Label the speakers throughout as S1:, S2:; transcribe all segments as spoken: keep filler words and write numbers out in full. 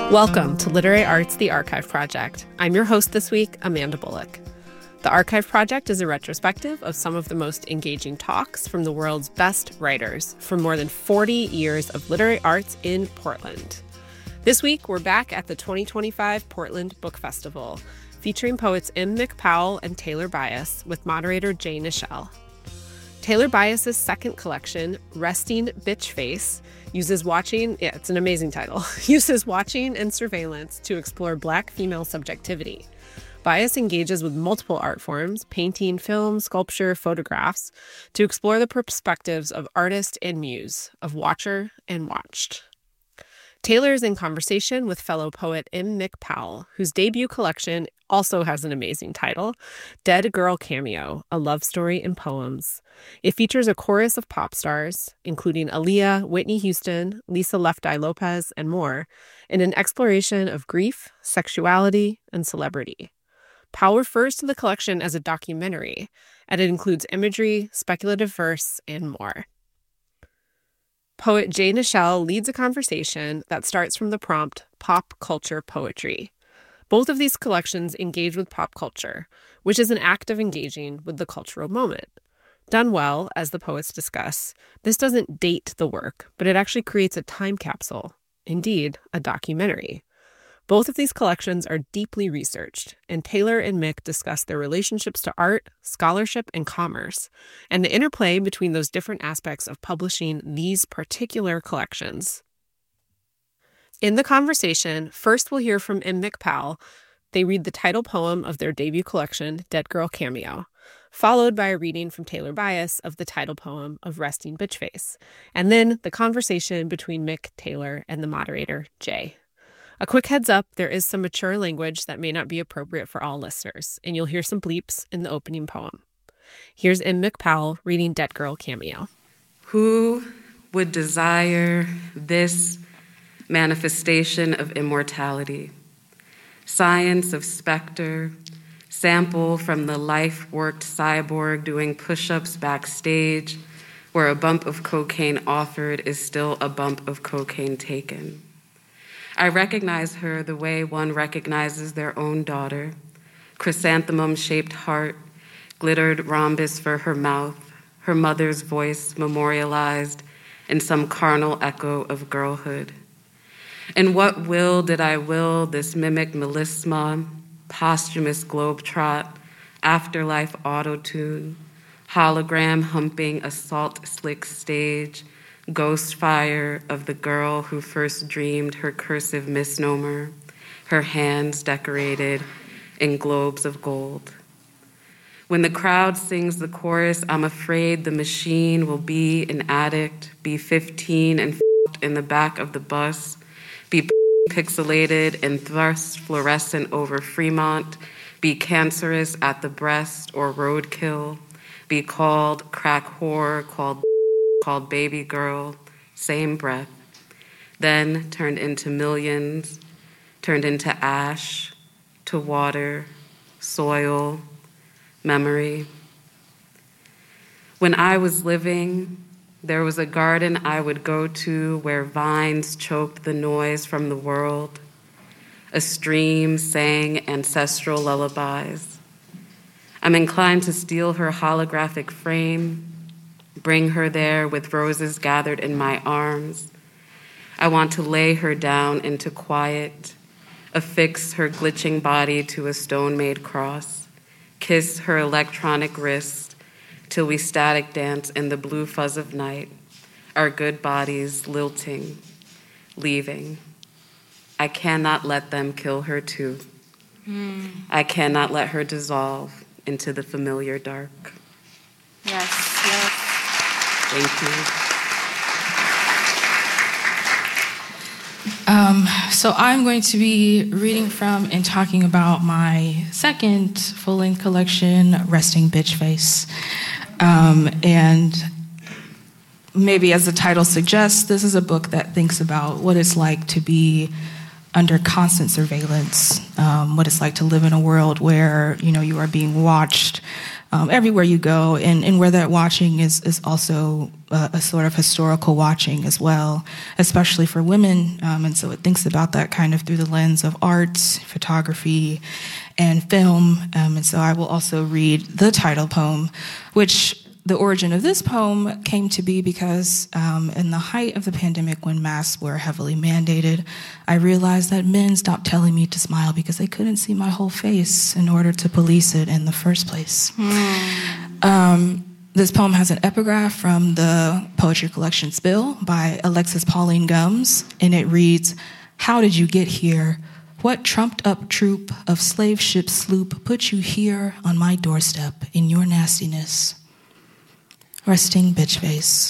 S1: Welcome to Literary Arts, the Archive Project. I'm your host this week, Amanda Bullock. The Archive Project is a retrospective of some of the most engaging talks from the world's best writers from more than forty years of literary arts in Portland. This week, we're back at the twenty twenty-five Portland Book Festival, featuring poets M. McPowell and Taylor Bias with moderator Jay Nichelle. Taylor Bias's second collection, Resting Bitch Face, uses watching, yeah, it's an amazing title, uses watching and surveillance to explore Black female subjectivity. Bias engages with multiple art forms, painting, film, sculpture, photographs, to explore the perspectives of artist and muse, of watcher and watched. Taylor is in conversation with fellow poet M. McPowell, whose debut collection also has an amazing title, Dead Girl Cameo, A Love Story in Poems. It features a chorus of pop stars, including Aaliyah, Whitney Houston, Lisa Left Eye Lopez, and more, in an exploration of grief, sexuality, and celebrity. Powell refers to the collection as a documentary, and it includes imagery, speculative verse, and more. Poet Jay Nichelle leads a conversation that starts from the prompt, pop culture poetry. Both of these collections engage with pop culture, which is an act of engaging with the cultural moment. Done well, as the poets discuss, this doesn't date the work, but it actually creates a time capsule, indeed, a documentary. Both of these collections are deeply researched, and Taylor and Mick discuss their relationships to art, scholarship, and commerce, and the interplay between those different aspects of publishing these particular collections. In the conversation, first we'll hear from M. McPowell. They read the title poem of their debut collection, Dead Girl Cameo, followed by a reading from Taylor Bias of the title poem of Resting Bitch Face, and then the conversation between Mick, Taylor, and the moderator, Jay. A quick heads up, there is some mature language that may not be appropriate for all listeners, and you'll hear some bleeps in the opening poem. Here's M. McPowell reading Dead Girl Cameo.
S2: Who would desire this manifestation of immortality? Science of specter, sample from the life-worked cyborg doing push-ups backstage, where a bump of cocaine offered is still a bump of cocaine taken. I recognize her the way one recognizes their own daughter, chrysanthemum-shaped heart, glittered rhombus for her mouth, her mother's voice memorialized in some carnal echo of girlhood. In what will did I will this mimic melisma, posthumous globetrot, afterlife auto-tune, hologram humping a salt-slick stage, ghost fire of the girl who first dreamed her cursive misnomer, her hands decorated in globes of gold. When the crowd sings the chorus, I'm afraid the machine will be an addict, be fifteen and f***ed in the back of the bus, be pixelated and thrust fluorescent over Fremont, be cancerous at the breast or roadkill, be called crack whore, called called baby girl, same breath, then turned into millions, turned into ash, to water, soil, memory. When I was living, there was a garden I would go to where vines choked the noise from the world. A stream sang ancestral lullabies. I'm inclined to steal her holographic frame, bring her there with roses gathered in my arms. I want to lay her down into quiet, affix her glitching body to a stone-made cross, kiss her electronic wrist till we static dance in the blue fuzz of night, our good bodies lilting, leaving. I cannot let them kill her too. Mm. I cannot let her dissolve into the familiar dark.
S3: Yes, yes.
S2: Thank
S3: you. Um, so I'm going to be reading from and talking about my second full-length collection, Resting Bitch Face. Um, and maybe as the title suggests, this is a book that thinks about what it's like to be under constant surveillance, um, what it's like to live in a world where, you know, you are being watched um, everywhere you go, and, and where that watching is, is also a, a sort of historical watching as well, especially for women. Um, and so it thinks about that kind of through the lens of art, photography, and film. Um, and so I will also read the title poem, which the origin of this poem came to be because um, in the height of the pandemic, when masks were heavily mandated, I realized that men stopped telling me to smile because they couldn't see my whole face in order to police it in the first place. Mm. Um, this poem has an epigraph from the poetry collection Spill by Alexis Pauline Gumbs, and it reads, "How did you get here? What trumped-up troop of slave ship sloop put you here on my doorstep in your nastiness? Resting bitch face.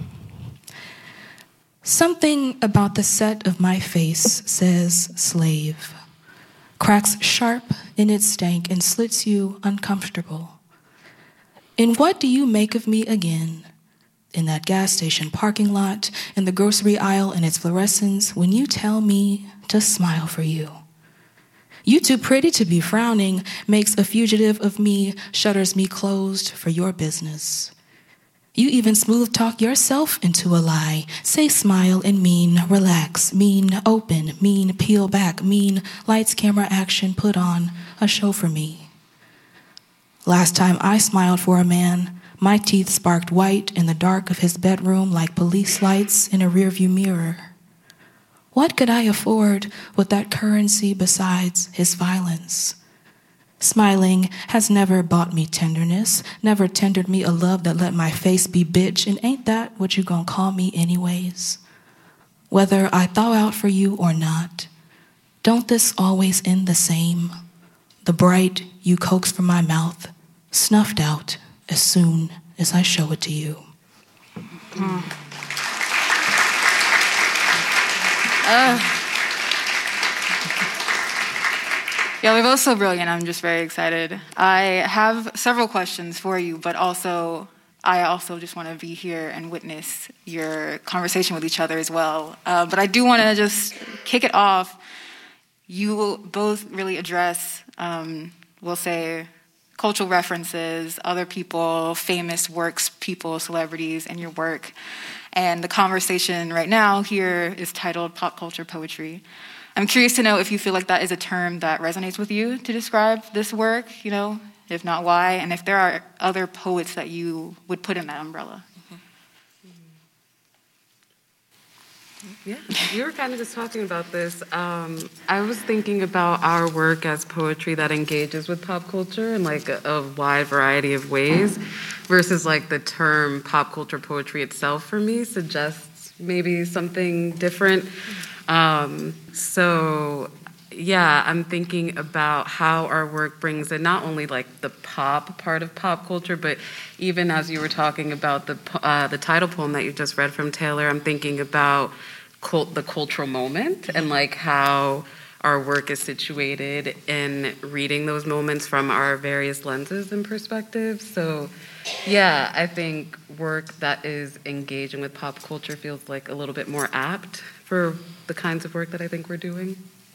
S3: Something about the set of my face says slave, cracks sharp in its stank and slits you uncomfortable. And what do you make of me again? In that gas station parking lot, in the grocery aisle and its fluorescence, when you tell me to smile for you. You too pretty to be frowning, makes a fugitive of me, shutters me closed for your business. You even smooth talk yourself into a lie. Say smile and mean relax, mean open, mean peel back, mean lights, camera, action, put on a show for me. Last time I smiled for a man, my teeth sparked white in the dark of his bedroom like police lights in a rearview mirror. What could I afford with that currency besides his violence? Smiling has never bought me tenderness, never tendered me a love that let my face be bitch, and ain't that what you gonna call me anyways? Whether I thaw out for you or not, don't this always end the same? The bright you coax from my mouth, snuffed out as soon as I show it to you.
S2: Mm. Uh. Yeah, they're both so brilliant. I'm just very excited. I have several questions for you, but also, I also just want to be here and witness your conversation with each other as well. Uh, but I do want to just kick it off. You will both really address, um, we'll say, cultural references, other people, famous works, people, celebrities, and your work. And the conversation right now here is titled Pop Culture Poetry. I'm curious to know if you feel like that is a term that resonates with you to describe this work, you know, if not why, and if there are other poets that you would put in that umbrella.
S4: Yeah, you were kind of just talking about this. Um, I was thinking about our work as poetry that engages with pop culture in like a, a wide variety of ways versus like the term pop culture poetry itself for me suggests maybe something different. Um, so, yeah, I'm thinking about how our work brings in not only like the pop part of pop culture, but even as you were talking about the uh, the title poem that you just read from Taylor, I'm thinking about cult, the cultural moment and like how our work is situated in reading those moments from our various lenses and perspectives. So, yeah, I think work that is engaging with pop culture feels like a little bit more apt for the kinds of work that I think we're doing.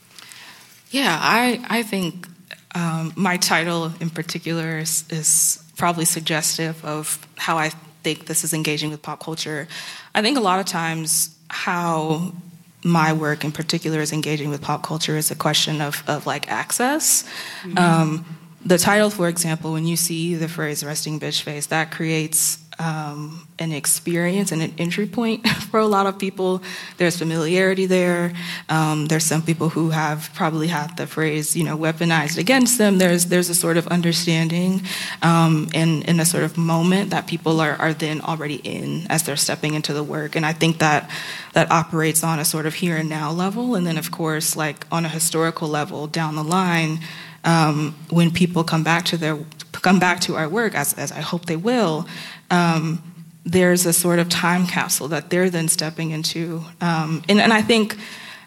S3: Yeah, I, I think um, my title in particular is, is probably suggestive of how I think this is engaging with pop culture. I think a lot of times how my work in particular is engaging with pop culture is a question of, of like access. Mm-hmm. Um, the title, for example, when you see the phrase resting bitch face, that creates um, an experience and an entry point for a lot of people. There's familiarity there. Um, there's some people who have probably had the phrase, you know, weaponized against them. There's there's a sort of understanding um, and, and a sort of moment that people are, are then already in as they're stepping into the work. And I think that that operates on a sort of here and now level. And then, of course, like on a historical level down the line, um, when people come back to their come back to our work, as, as I hope they will, um, there's a sort of time capsule that they're then stepping into. Um, and, and I think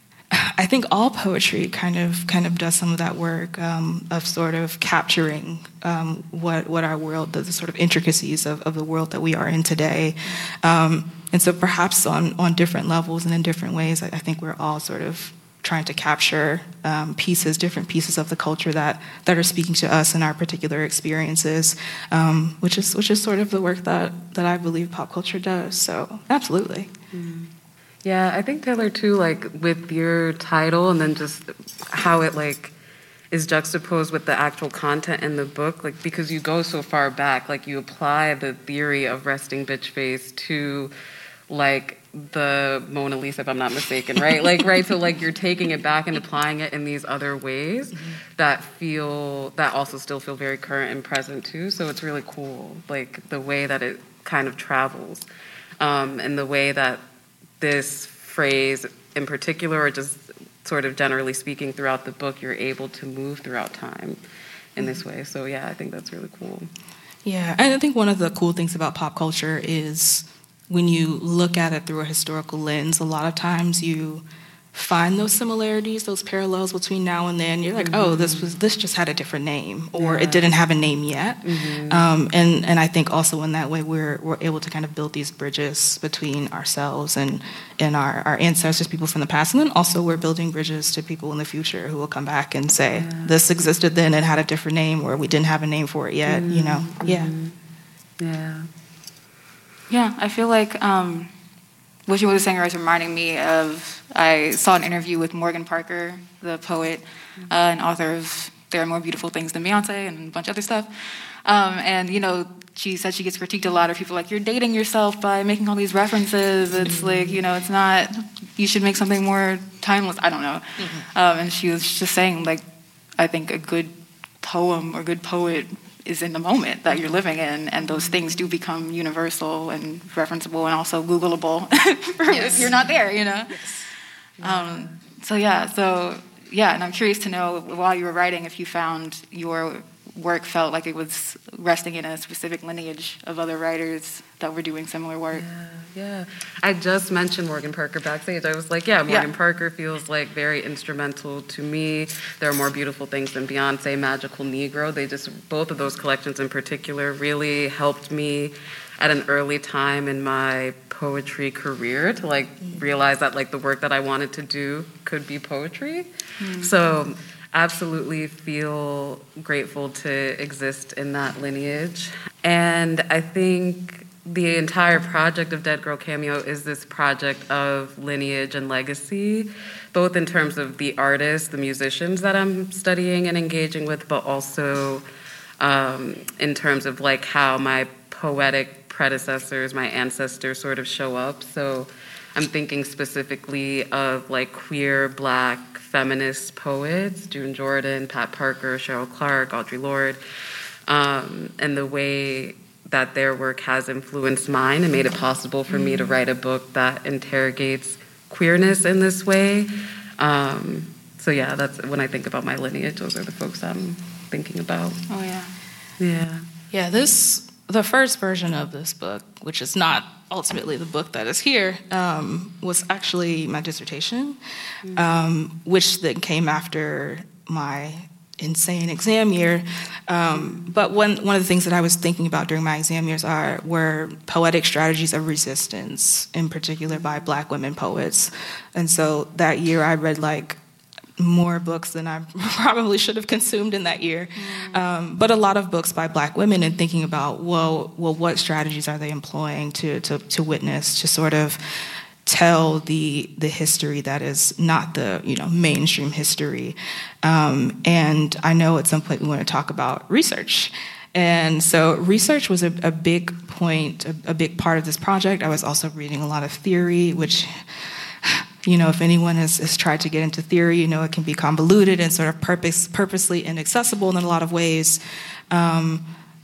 S3: I think all poetry kind of kind of does some of that work um, of sort of capturing um, what what our world, the, the sort of intricacies of, of the world that we are in today. Um, and so perhaps on, on different levels and in different ways, I, I think we're all sort of trying to capture um, pieces, different pieces of the culture that, that are speaking to us in our particular experiences, um, which is which is sort of the work that, that I believe pop culture does. So absolutely.
S4: Mm. Yeah, I think Taylor too, like with your title and then just how it like is juxtaposed with the actual content in the book, like because you go so far back, like you apply the theory of resting bitch face to like the Mona Lisa, if I'm not mistaken, right? Like, right, so like you're taking it back and applying it in these other ways mm-hmm. that feel, that also still feel very current and present too. So it's really cool, like the way that it kind of travels um, and the way that this phrase in particular, or just sort of generally speaking throughout the book, you're able to move throughout time in this way. So yeah, I think that's really cool.
S3: Yeah, and I think one of the cool things about pop culture is when you look at it through a historical lens, a lot of times you find those similarities, those parallels between now and then. You're like, mm-hmm. oh, this was this just had a different name, or yeah. it didn't have a name yet. Mm-hmm. Um, and and I think also in that way we're we're able to kind of build these bridges between ourselves and and our, our ancestors, people from the past, and then also we're building bridges to people in the future who will come back and say yeah. this existed then and had a different name, or we didn't have a name for it yet. Mm-hmm. You know, yeah,
S4: yeah.
S5: Yeah, I feel like um, what you were saying was reminding me of, I saw an interview with Morgan Parker, the poet uh, and author of There Are More Beautiful Things Than Beyonce and a bunch of other stuff. Um, and, you know, she said she gets critiqued a lot of people like, you're dating yourself by making all these references. It's like, you know, it's not, you should make something more timeless. I don't know. Mm-hmm. Um, and she was just saying, like, I think a good poem or good poet is in the moment that you're living in, and those things do become universal and referenceable and also Googleable yes. if you're not there, you know?
S3: Yes.
S5: Um, so yeah, so yeah, and I'm curious to know, while you were writing, if you found your work felt like it was resting in a specific lineage of other writers that were doing similar work.
S4: Yeah, yeah. I just mentioned Morgan Parker backstage. I was like, yeah, Morgan
S5: yeah.
S4: Parker feels like very instrumental to me. There Are More Beautiful Things Than Beyonce, Magical Negro. They just, both of those collections in particular really helped me at an early time in my poetry career to like realize that like the work that I wanted to do could be poetry. Mm-hmm. So absolutely feel grateful to exist in that lineage. And I think the entire project of Dead Girl Cameo is this project of lineage and legacy, both in terms of the artists, the musicians that I'm studying and engaging with, but also um, in terms of like how my poetic predecessors, my ancestors sort of show up. So I'm thinking specifically of like queer, Black, feminist poets, June Jordan, Pat Parker, Cheryl Clark, Audre Lorde, um, and the way that their work has influenced mine and made it possible for me to write a book that interrogates queerness in this way. Um, so yeah, that's when I think about my lineage, those are the folks I'm thinking about.
S5: Oh yeah.
S4: Yeah.
S3: Yeah, this, the first version of this book, which is not ultimately the book that is here, um, was actually my dissertation, mm-hmm. um, which then came after my insane exam year. Um, but one one of the things that I was thinking about during my exam years are were poetic strategies of resistance, in particular by Black women poets. And so that year I read like more books than I probably should have consumed in that year, um, but a lot of books by Black women, and thinking about, well, well, what strategies are they employing to to, to witness, to sort of tell the the history that is not the you know mainstream history. Um, and I know at some point we want to talk about research. And so research was a, a big point, a, a big part of this project. I was also reading a lot of theory, which, you know, if anyone has, has tried to get into theory, you know, it can be convoluted and sort of purpose, purposely inaccessible in a lot of ways. Um,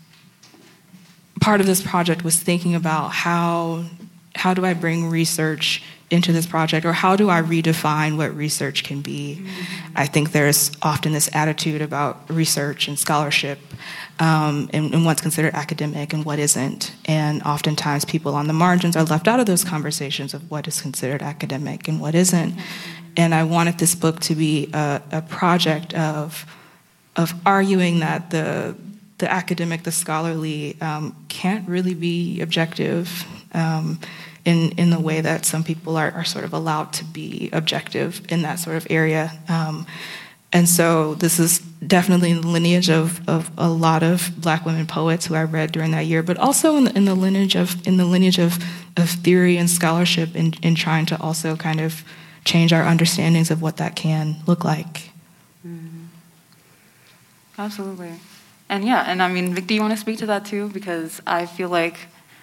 S3: part of this project was thinking about how how do I bring research into this project, or how do I redefine what research can be? Mm-hmm. I think there's often this attitude about research and scholarship, um, and, and what's considered academic and what isn't. And oftentimes people on the margins are left out of those conversations of what is considered academic and what isn't. Mm-hmm. And I wanted this book to be a, a project of of arguing that the the academic, the scholarly, um, can't really be objective. Um, in, in the way that some people are, are sort of allowed to be objective in that sort of area. Um, and so this is definitely in the lineage of, of a lot of Black women poets who I read during that year, but also in the, in the lineage of in the lineage of, of theory and scholarship in, in trying to also kind of change our understandings of what that can look like.
S5: Mm-hmm. Absolutely. And yeah, and I mean, Vic, do you want to speak to that too? Because I feel like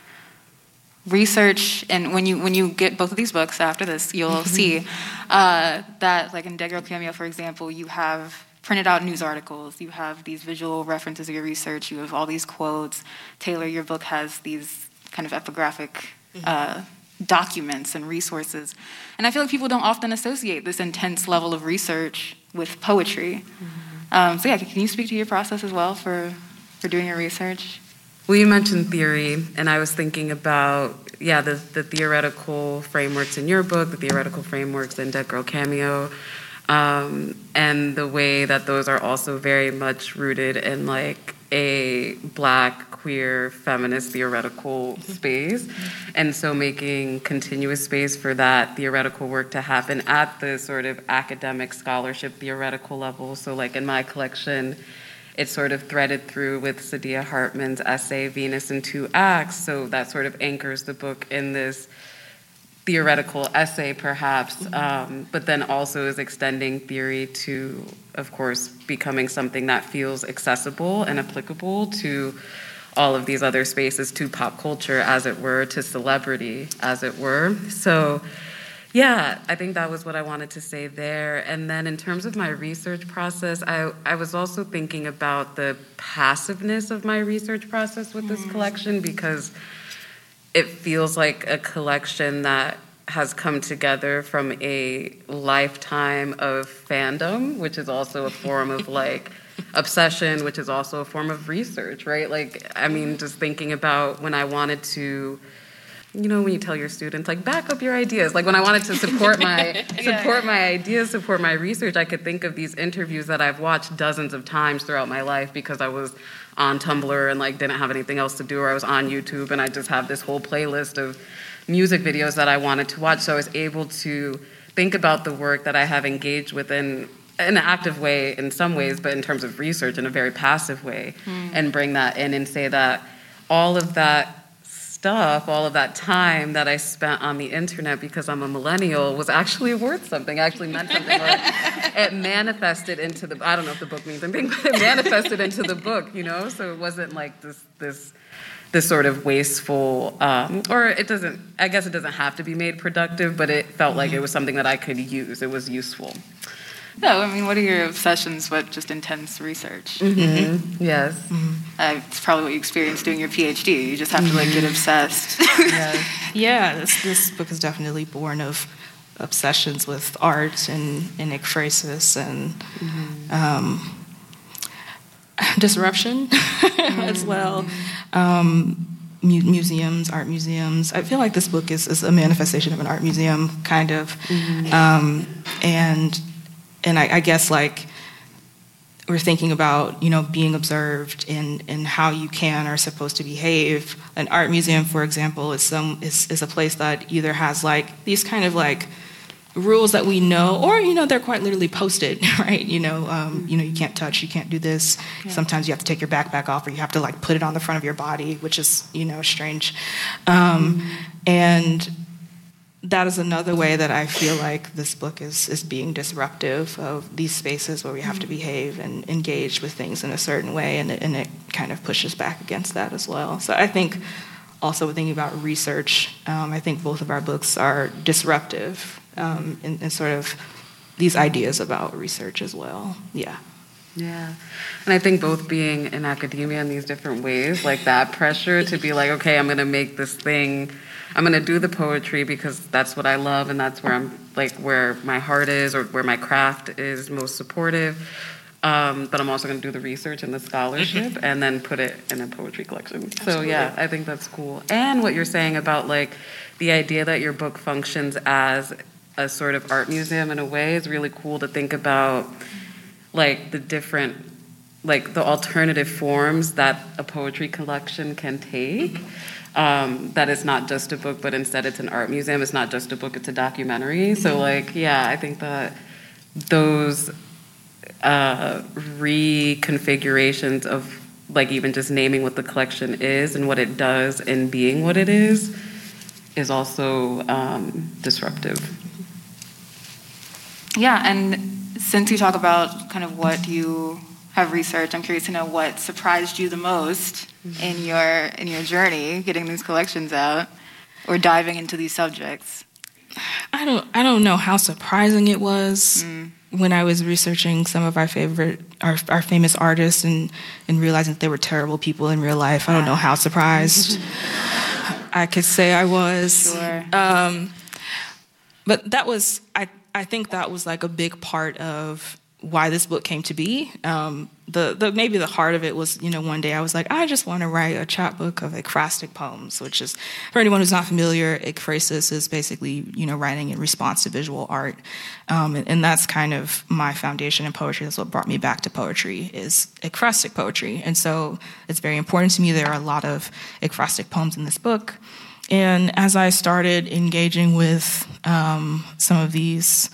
S5: research, and when you when you get both of these books after this, you'll see uh, that, like in Dead Girl Cameo, for example, you have printed out news articles, you have these visual references of your research, you have all these quotes. Taylor, your book has these kind of epigraphic uh, documents and resources. And I feel like people don't often associate this intense level of research with poetry. Mm-hmm. Um, so yeah, can you speak to your process as well for, for doing your research?
S2: Well, you mentioned theory, and I was thinking about, yeah, the, the theoretical frameworks in your book, the theoretical frameworks in Dead Girl Cameo, um, and the way that those are also very much rooted in like a Black, queer, feminist theoretical space. And so making continuous space for that theoretical work to happen at the sort of academic scholarship theoretical level. So like in my collection, it's sort of threaded through with Saidiya Hartman's essay, Venus in Two Acts. So that sort of anchors the book in this theoretical essay, perhaps, um, but then also is extending theory to, of course, becoming something that feels accessible and applicable to all of these other spaces, to pop culture, as it were, to celebrity, as it were. So, yeah, I think that was what I wanted to say there. And then in terms of my research process, I, I was also thinking about the passiveness of my research process with this collection, because it feels like a collection that has come together from a lifetime of fandom, which is also a form of like obsession, which is also a form of research, right? Like, I mean, just thinking about when I wanted to, you know, when you tell your students, like, back up your ideas. Like, when I wanted to support my support my ideas, support my research, I could think of these interviews that I've watched dozens of times throughout my life because I was on Tumblr and, like, didn't have anything else to do, or I was on YouTube, and I just have this whole playlist of music videos that I wanted to watch. So I was able to think about the work that I have engaged with in an active way in some ways, but in terms of research in a very passive way, mm. and bring that in and say that all of that stuff, all of that time that I spent on the internet because I'm a millennial was actually worth something, actually meant something. Or it manifested into the, I don't know if the book means anything, but it manifested into the book, you know? So it wasn't like this, this, this sort of wasteful, um, or it doesn't, I guess it doesn't have to be made productive, but it felt like it was something that I could use. It was useful.
S5: No, I mean, what are your obsessions but just intense research?
S2: Mm-hmm. Yes.
S5: Mm-hmm. Uh, it's probably what you experienced doing your PhD. You just have to, like, get obsessed.
S3: Yes. Yeah, this, this book is definitely born of obsessions with art and, and ekphrasis and mm-hmm. um, disruption mm-hmm. as well. Um, mu- museums, art museums. I feel like this book is, is a manifestation of an art museum, kind of. Mm-hmm. Um, and... And I, I guess, like, we're thinking about, you know, being observed and, and how you can or are supposed to behave. An art museum, for example, is some is, is a place that either has, like, these kind of, like, rules that we know, or, you know, they're quite literally posted, right? You know, um, you know, you can't touch, you can't do this. Yeah. Sometimes you have to take your backpack off, or you have to, like, put it on the front of your body, which is, you know, strange. Um, mm-hmm. And that is another way that I feel like this book is, is being disruptive of these spaces where we have to behave and engage with things in a certain way, and it, and it kind of pushes back against that as well. So I think also thinking about research, um, I think both of our books are disruptive um, in, in sort of these ideas about research as well. Yeah.
S2: Yeah. And I think both being in academia in these different ways, like that pressure to be like, okay, I'm going to make this thing, I'm going to do the poetry because that's what I love and that's where I'm, like, where my heart is or where my craft is most supportive. Um, but I'm also going to do the research and the scholarship and then put it in a poetry collection. Absolutely. So, yeah, I think that's cool. And what you're saying about, like, the idea that your book functions as a sort of art museum in a way is really cool to think about, like, the different
S4: like the alternative forms that a poetry collection can take. Um, that it's not just a book, but instead it's an art museum. It's not just a book, it's a documentary. So like, yeah, I think that those uh, reconfigurations of like even just naming what the collection is and what it does and being what it is is also um, disruptive.
S5: Yeah, and since you talk about kind of what you have researched, I'm curious to know what surprised you the most mm-hmm. in your in your journey getting these collections out or diving into these subjects.
S3: I don't I don't know how surprising it was mm. when I was researching some of our favorite our our famous artists and and realizing that they were terrible people in real life. I don't know how surprised I could say I was.
S5: Sure.
S3: Um, but that was I I think that was like a big part of why this book came to be. Um, the, the maybe the heart of it was, you know, one day I was like, I just want to write a chapbook of ekphrastic poems, which is, for anyone who's not familiar, ekphrasis is basically, you know, writing in response to visual art. Um, and, and that's kind of my foundation in poetry. That's what brought me back to poetry, is ekphrastic poetry. And so it's very important to me. There are a lot of ekphrastic poems in this book. And as I started engaging with um, some of these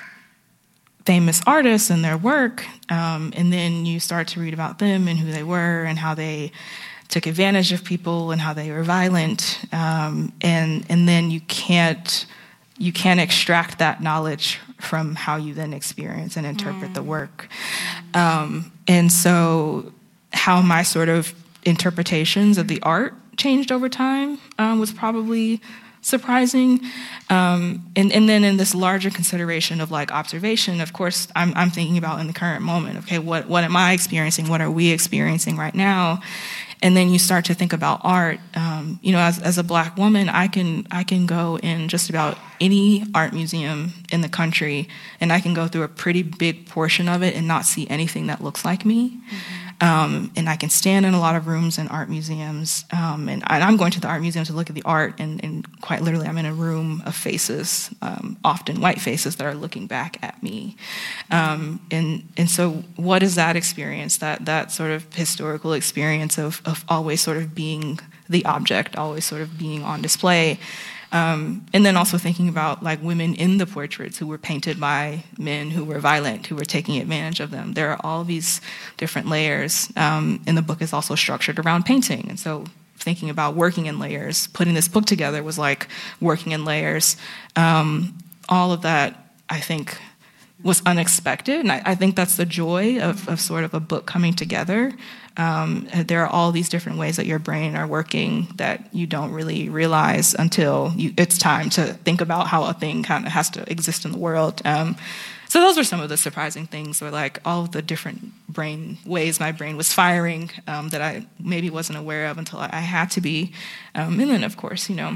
S3: famous artists and their work, um, and then you start to read about them and who they were and how they took advantage of people and how they were violent, um, and and then you can't you can't extract that knowledge from how you then experience and interpret mm. the work, um, and so how my sort of interpretations of the art changed over time um, was probably surprising. Um, and, and then in this larger consideration of like observation, of course, I'm, I'm thinking about in the current moment, okay, what, what am I experiencing? What are we experiencing right now? And then you start to think about art. Um, you know, as, as a Black woman, I can I can go in just about any art museum in the country, and I can go through a pretty big portion of it and not see anything that looks like me. Mm-hmm. Um, and I can stand in a lot of rooms in art museums, um, and, and I'm going to the art museum to look at the art, and, and quite literally I'm in a room of faces, um, often white faces that are looking back at me. Um, and and so what is that experience, that that sort of historical experience of, of always sort of being the object, always sort of being on display? Um, and then also thinking about like women in the portraits who were painted by men who were violent, who were taking advantage of them. There are all these different layers. Um, and the book is also structured around painting. And so thinking about working in layers, putting this book together was like working in layers. Um, all of that, I think, was unexpected. And I, I think that's the joy of, of sort of a book coming together. Um, there are all these different ways that your brain are working that you don't really realize until you, it's time to think about how a thing kind of has to exist in the world. Um, so those were some of the surprising things, or like all of the different brain ways my brain was firing um, that I maybe wasn't aware of until I, I had to be. Um, and then, of course, you know.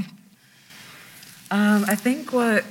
S4: Um, I think what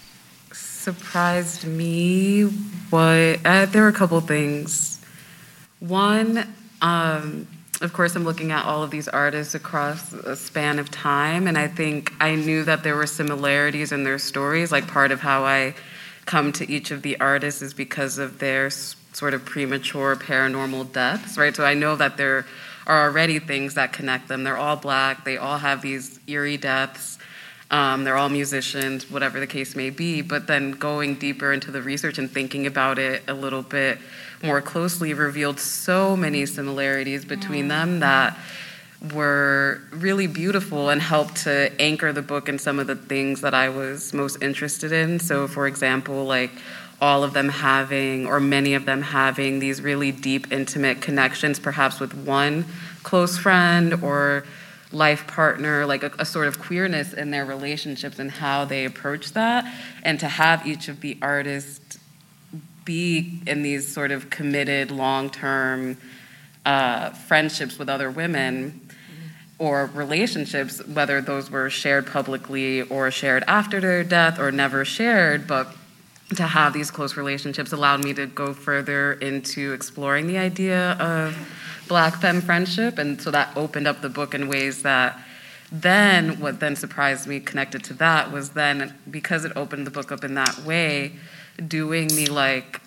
S4: surprised me was, uh, there were a couple things. One, Um, of course, I'm looking at all of these artists across a span of time, and I think I knew that there were similarities in their stories. Like, part of how I come to each of the artists is because of their s- sort of premature paranormal deaths, right? So I know that there are already things that connect them. They're all Black. They all have these eerie deaths. Um, they're all musicians, whatever the case may be. But then going deeper into the research and thinking about it a little bit more closely revealed so many similarities between them that were really beautiful and helped to anchor the book in some of the things that I was most interested in. So, for example, like all of them having, or many of them having, these really deep, intimate connections, perhaps with one close friend or life partner, like a, a sort of queerness in their relationships and how they approach that, and to have each of the artists be in these sort of committed long-term uh, friendships with other women or relationships, whether those were shared publicly or shared after their death or never shared, but to have these close relationships allowed me to go further into exploring the idea of Black femme friendship. And so that opened up the book in ways that then, what then surprised me connected to that was then, because it opened the book up in that way, doing the like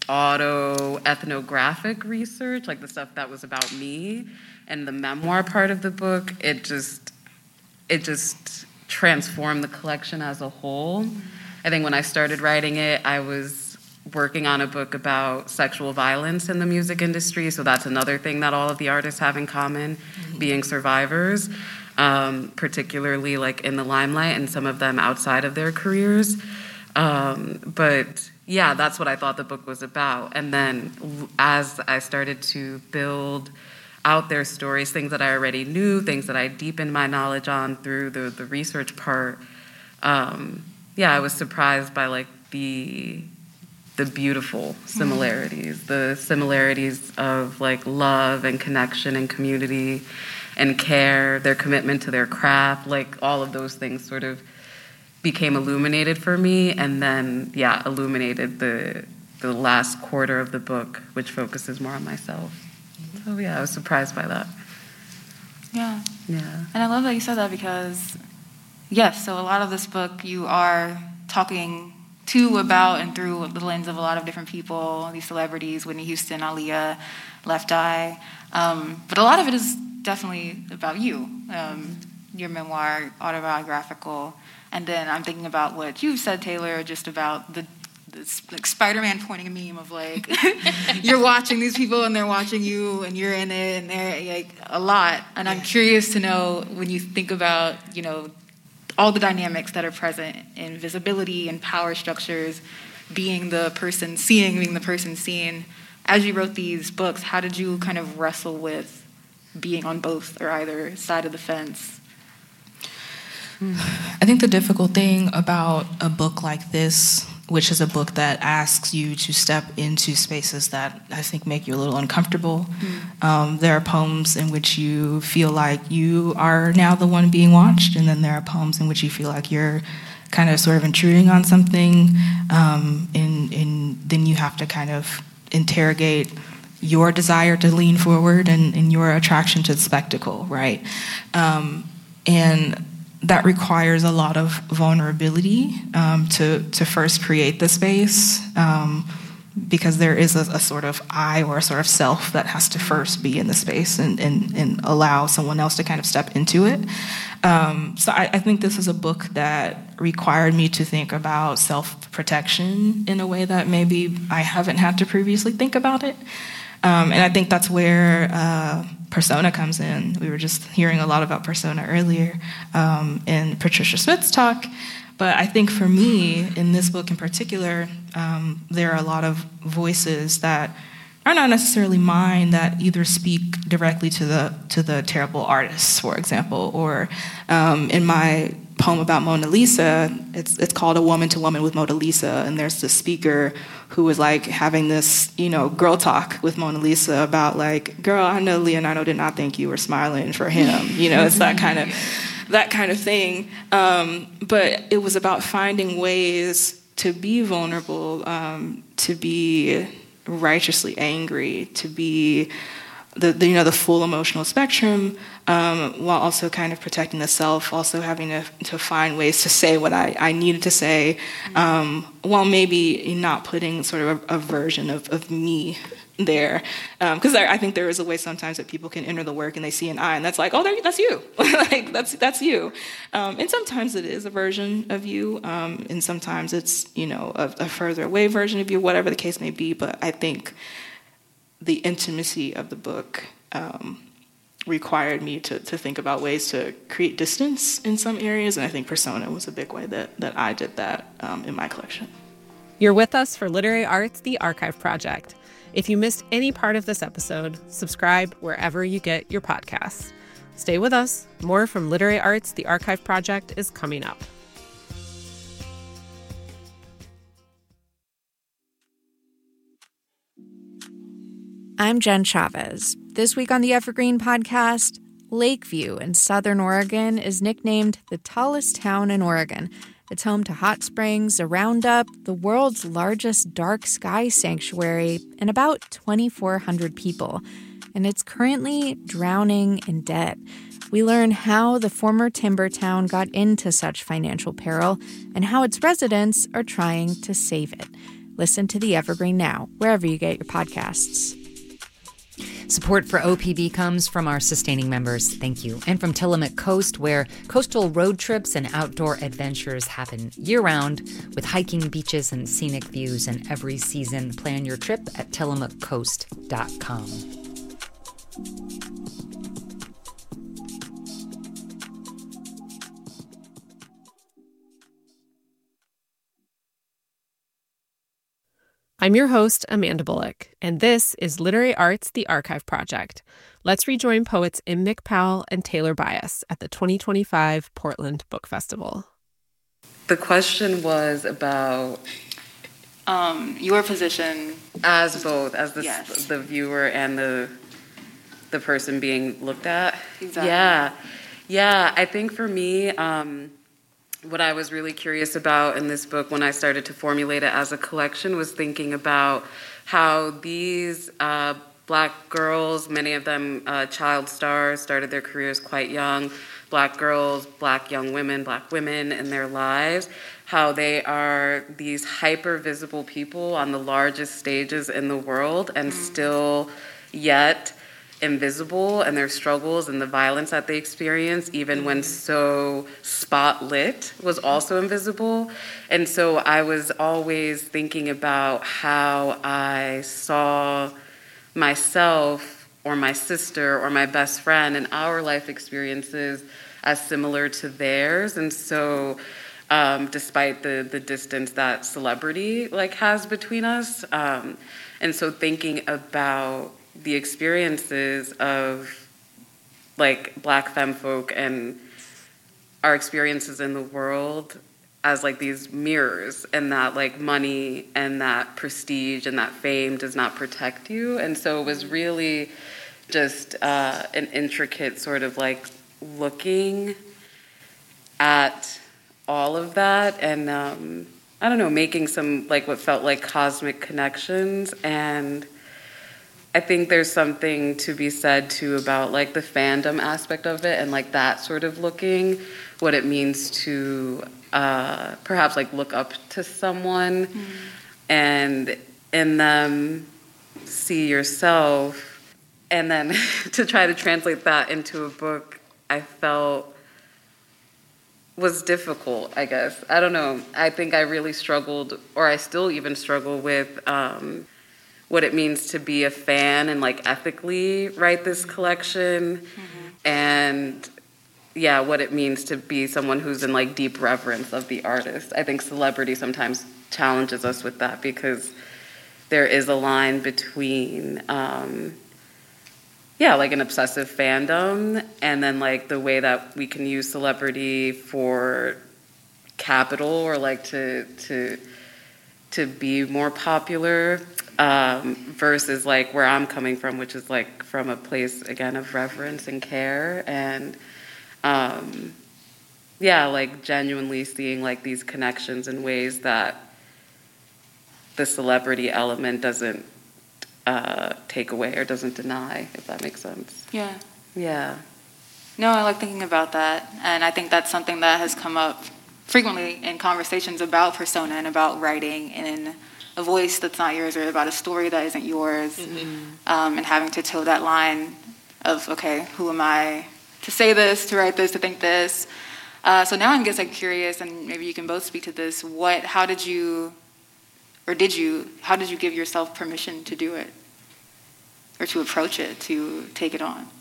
S4: auto-ethnographic research, like the stuff that was about me, and the memoir part of the book, it just, it just transformed the collection as a whole. I think when I started writing it, I was working on a book about sexual violence in the music industry, so that's another thing that all of the artists have in common, mm-hmm. being survivors, um, particularly like in the limelight, and some of them outside of their careers. Um, but yeah, that's what I thought the book was about. And then as I started to build out their stories, things that I already knew, things that I deepened my knowledge on through the, the research part, um, yeah, I was surprised by like the the beautiful similarities, mm-hmm. the similarities of like love and connection and community and care, their commitment to their craft, like all of those things sort of became illuminated for me, and then, yeah, illuminated the the last quarter of the book, which focuses more on myself. So, yeah, I was surprised by that.
S5: Yeah.
S4: Yeah.
S5: And I love that you said that because, yes, so a lot of this book you are talking to, about, and through the lens of a lot of different people, these celebrities, Whitney Houston, Aaliyah, Left Eye. Um, but a lot of it is definitely about you, um, your memoir, autobiographical. And then I'm thinking about what you've said, Taylor, just about the, the like Spider-Man pointing a meme of like, you're watching these people and they're watching you and you're in it and they're like a lot. And I'm curious to know when you think about, you know, all the dynamics that are present in visibility and power structures, being the person seeing, being the person seen. As you wrote these books, how did you kind of wrestle with being on both or either side of the fence?
S3: I think the difficult thing about a book like this, which is a book that asks you to step into spaces that I think make you a little uncomfortable. Mm. Um, there are poems in which you feel like you are now the one being watched, and then there are poems in which you feel like you're kind of sort of intruding on something, um, and, and then you have to kind of interrogate your desire to lean forward and, and your attraction to the spectacle, right? Um, and that requires a lot of vulnerability um, to to first create the space, um, because there is a, a sort of I or a sort of self that has to first be in the space and, and, and allow someone else to kind of step into it. Um, so I, I think this is a book that required me to think about self-protection in a way that maybe I haven't had to previously think about it. Um, and I think that's where uh, persona comes in. We were just hearing a lot about persona earlier um, in Patricia Smith's talk. But I think for me, in this book in particular, um, there are a lot of voices that are not necessarily mine that either speak directly to the to the terrible artists, for example, or um, in my poem about Mona Lisa, it's it's called A Woman to Woman with Mona Lisa, and there's this speaker who was like having this, you know, girl talk with Mona Lisa about like, girl, I know Leonardo did not think you were smiling for him. You know, it's that kind of that kind of thing. Um, but it was about finding ways to be vulnerable, um, to be righteously angry, to be the, the you know the full emotional spectrum, um, while also kind of protecting the self, also having to to find ways to say what I, I needed to say, um, while maybe not putting sort of a, a version of, of me there. Because um, I think there is a way sometimes that people can enter the work and they see an I, and that's like, oh, there, that's you. Like, that's that's you. Um, and sometimes it is a version of you, um, and sometimes it's, you know, a, a further away version of you, whatever the case may be. But I think the intimacy of the book um, required me to, to think about ways to create distance in some areas, and I think persona was a big way that, that I did that um, in my collection.
S1: You're with us for Literary Arts, the Archive Project. If you missed any part of this episode, subscribe wherever you get your podcasts. Stay with us. More from Literary Arts, the Archive Project is coming up.
S6: I'm Jen Chavez. This week on the Evergreen Podcast, Lakeview in Southern Oregon is nicknamed the tallest town in Oregon. It's home to hot springs, a roundup, the world's largest dark sky sanctuary, and about twenty-four hundred people. And it's currently drowning in debt. We learn how the former timber town got into such financial peril and how its residents are trying to save it. Listen to The Evergreen now, wherever you get your podcasts.
S7: Support for O P B comes from our sustaining members, thank you, and from Tillamook Coast, where coastal road trips and outdoor adventures happen year-round with hiking, beaches, and scenic views in every season. Plan your trip at tillamook coast dot com.
S1: I'm your host, Amanda Bullock, and this is Literary Arts, the Archive Project. Let's rejoin poets Im McPowell and Taylor Bias at the twenty twenty-five Portland Book Festival.
S2: The question was about
S5: Um, your position
S2: as both, as the
S5: Yes.
S2: the viewer and the the person being looked at.
S5: Exactly.
S2: Yeah, yeah. I think for me, um, what I was really curious about in this book when I started to formulate it as a collection was thinking about how these uh, Black girls, many of them uh, child stars, started their careers quite young. Black girls, Black young women, Black women in their lives, how they are these hyper visible people on the largest stages in the world and mm-hmm. still yet invisible, and their struggles and the violence that they experience, even mm-hmm. when so spotlit, was also invisible. And so I was always thinking about how I saw myself or my sister or my best friend and our life experiences as similar to theirs. And so um, despite the, the distance that celebrity like has between us, um, and so thinking about the experiences of like Black femfolk and our experiences in the world as like these mirrors, and that like money and that prestige and that fame does not protect you. And so it was really just uh, an intricate sort of like looking at all of that and um, I don't know, making some like what felt like cosmic connections. And I think there's something to be said too about like the fandom aspect of it and like that sort of looking, what it means to uh, perhaps like look up to someone mm. and in them see yourself, and then to try to translate that into a book, I felt was difficult, I guess. I don't know. I think I really struggled, or I still even struggle with um, what it means to be a fan and like ethically write this collection, mm-hmm. and yeah, what it means to be someone who's in like deep reverence of the artist. I think celebrity sometimes challenges us with that because there is a line between um, yeah, like an obsessive fandom and then like the way that we can use celebrity for capital or like to to to be more popular. Um, versus like where I'm coming from, which is like from a place again of reverence and care, and um, yeah, like genuinely seeing like these connections in ways that the celebrity element doesn't uh, take away or doesn't deny, if that makes sense.
S5: Yeah.
S2: Yeah.
S5: No, I like thinking about that, and I think that's something that has come up frequently in conversations about persona and about writing in a voice that's not yours or about a story that isn't yours, mm-hmm. um, and having to toe that line of, okay, who am I to say this, to write this, to think this? Uh, so now I guess I'm curious, and maybe you can both speak to this, what, how did you, or did you, how did you give yourself permission to do it? Or to approach it, to take it on?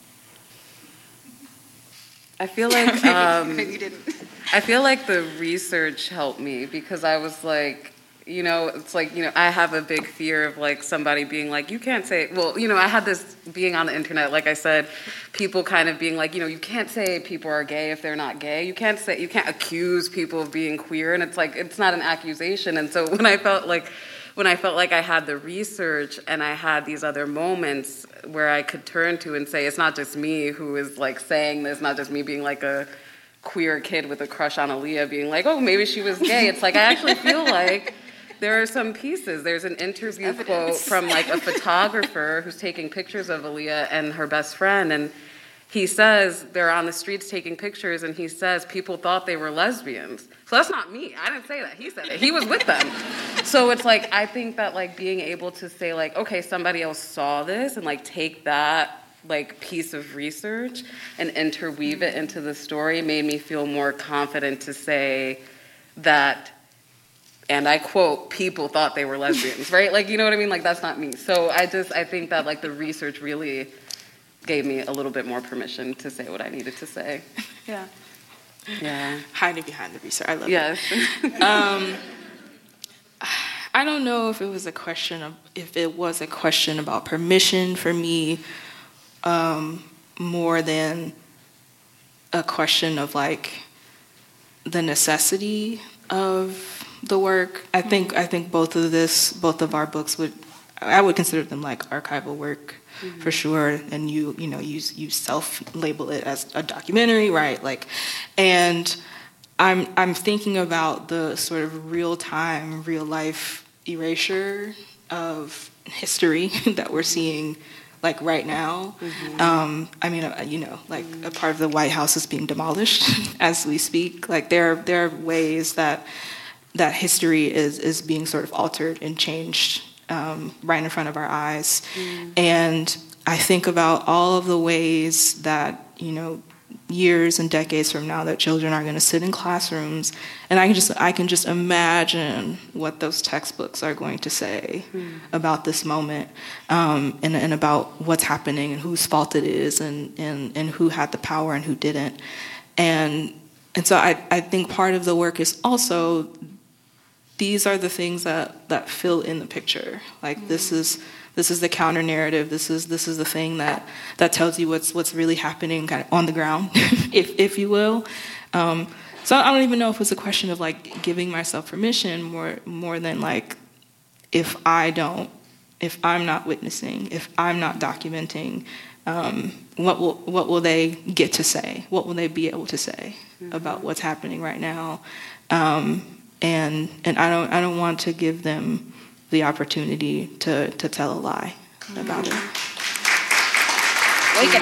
S2: I feel like, um, maybe you didn't. I feel like the research helped me because I was like, you know, it's like, you know, I have a big fear of like somebody being like, you can't say, well, you know, I had this being on the internet, like I said, people kind of being like, you know, you can't say people are gay if they're not gay. You can't say, you can't accuse people of being queer. And it's like, it's not an accusation. And so when I felt like, when I felt like I had the research and I had these other moments where I could turn to and say, it's not just me who is like saying this, not just me being like a queer kid with a crush on Aaliyah being like, oh, maybe she was gay. It's like, I actually feel like there are some pieces. There's an interview quote from like a photographer who's taking pictures of Aaliyah and her best friend, and
S4: he says they're on the streets taking pictures, and he says people thought they were lesbians. So that's not me. I didn't say that. He said it. He was with them. So it's like, I think that like being able to say like, okay, somebody else saw this and like take that like piece of research and interweave it into the story made me feel more confident to say that, and I quote, people thought they were lesbians, right? Like, you know what I mean? Like, that's not me. So I just, I think that like the research really gave me a little bit more permission to say what I needed to say.
S3: Yeah.
S4: Yeah.
S3: Hiding behind the research. I love
S4: yes.
S3: it. um, I don't know if it was a question of, if it was a question about permission for me, um, more than a question of like the necessity of the work. I think, I think both of this, both of our books would, I would consider them like archival work. Mm-hmm. For sure, and you you know you you self-label it as a documentary, right? Like, and I'm I'm thinking about the sort of real-time, real-life erasure of history that we're seeing, like right now. Mm-hmm. Um, I mean, uh, you know, like mm-hmm. a part of the White House is being demolished as we speak. Like there there are ways that that history is is being sort of altered and changed. Um, right in front of our eyes. Mm. And I think about all of the ways that, you know, years and decades from now that children are going to sit in classrooms, and I can just I can just imagine what those textbooks are going to say mm. about this moment, um, and, and about what's happening and whose fault it is, and, and, and who had the power and who didn't. And and so I, I think part of the work is also these are the things that, that fill in the picture. Like mm-hmm. this is this is the counter narrative. This is this is the thing that, that tells you what's what's really happening kind of on the ground, if if you will. Um, so I don't even know if it's a question of like giving myself permission more more than like if I don't, if I'm not witnessing, if I'm not documenting, um, what will what will they get to say? What will they be able to say mm-hmm. about what's happening right now? Um, And and I don't I don't want to give them the opportunity to, to tell a lie about it.